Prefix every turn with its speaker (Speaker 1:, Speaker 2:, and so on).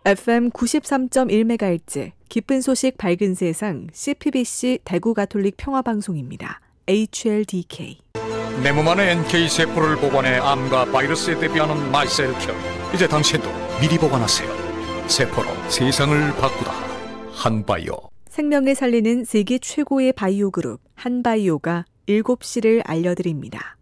Speaker 1: FM 93.1MHz 기쁜 소식 밝은 세상 CPBC 대구 가톨릭 평화방송입니다. HLDK.
Speaker 2: 내 몸 안에 NK세포를 보관해 암과 바이러스에 대비하는 마이셀큐. 이제 당신도 미리 보관하세요. 세포로 세상을 바꾸다. 한바이오.
Speaker 1: 생명을 살리는 세계 최고의 바이오 그룹 한바이오가 7시를 알려드립니다.